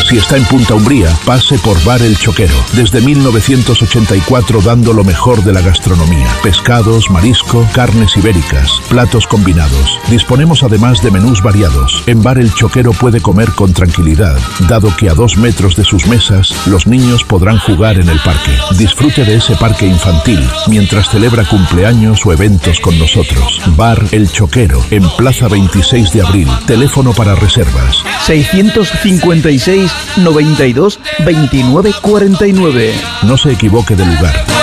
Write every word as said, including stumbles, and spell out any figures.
Si está en Punta Umbría, pase por Bar El Choquero. Desde mil novecientos ochenta y cuatro dando lo mejor de la gastronomía. Pescados, marisco, carnes ibéricas, platos combinados. Disponemos además de menús variados. En Bar El Choquero puede comer con tranquilidad, dado que a dos metros de sus mesas los niños podrán jugar en el parque. Disfrute de ese parque infantil mientras celebra cumpleaños o eventos con nosotros. Bar El Choquero, en Plaza veintiséis de abril. Teléfono para reservas seiscientos cincuenta y seis, noventa y dos, veintinueve cuarenta y nueve. No se equivoque de lugar.